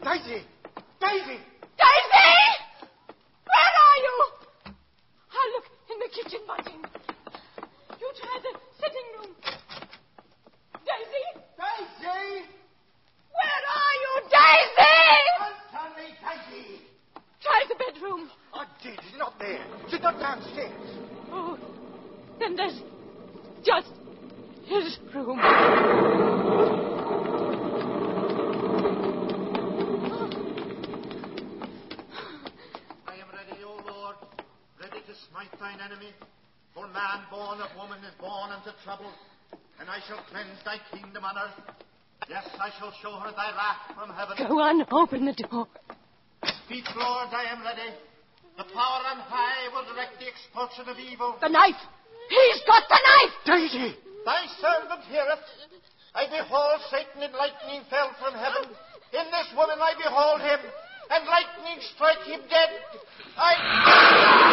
Daisy! Daisy! Daisy! Where are you? I'll look in the kitchen, Martin. You try the sitting room. Daisy? Daisy! Where are you, Daisy? Answer me, Daisy! Try the bedroom. I did. She's not there. She's not downstairs. Oh, then there's just his room. I am ready, O Lord, ready to smite thine enemy. For man born of woman is born unto trouble, and I shall cleanse thy kingdom on earth. Yes, I shall show her thy wrath from heaven. Go on, open the door. Speak, Lord, I am ready. The power on high will direct the expulsion of evil. The knife! He's got the knife! Daisy! Thy servant heareth. I behold Satan, and lightning fell from heaven. In this woman I behold him, and lightning strike him dead.